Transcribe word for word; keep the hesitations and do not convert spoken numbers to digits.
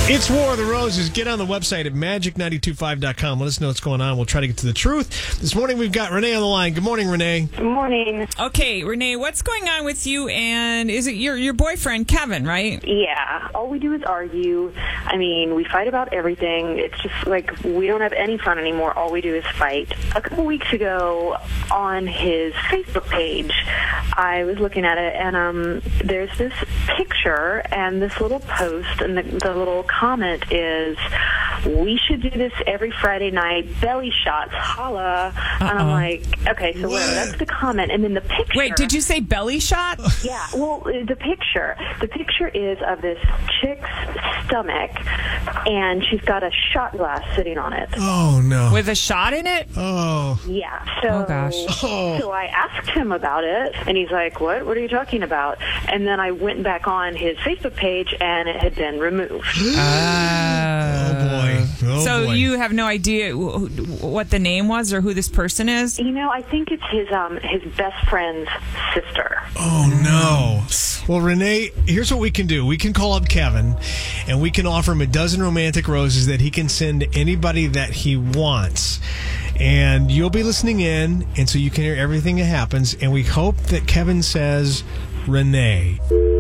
It's War of the Roses. Get on the website at magic nine two five dot com. Let us know what's going on. We'll try to get to the truth. This morning we've got Renee on the line. Good morning, Renee. Good morning. Okay, Renee, what's going on with you and is it your your boyfriend, Kevin, right? Yeah, all we do is argue. I mean, we fight about everything. It's just like we don't have any fun anymore. All we do is fight. A couple weeks ago on his Facebook page, I was looking at it, and um, there's this picture and this little post, and the, the little comment is, "We should do this every Friday night, belly shots, holla." Uh-uh. And I'm like, okay, so whatever, that's the comment. And then the picture. Wait, did you say belly shot? Yeah, well, the picture. The picture is of this chick's stomach, and she's got a shot glass sitting on it. Oh, no. With a shot in it? Oh. Yeah. So, oh, gosh. Oh. So I asked him about it, and he's like, what? What are you talking about? And then I went back on his Facebook page, and it had been removed. Uh, Oh, boy. Oh, so boy. you have no idea wh- what the name was or who this person is? You know, I think it's his um his best friend's sister. Oh, no. Well, Renee, here's what we can do. We can call up Kevin, and we can offer him a dozen romantic roses that he can send to anybody that he wants. And you'll be listening in, and so you can hear everything that happens. And we hope that Kevin says Renee.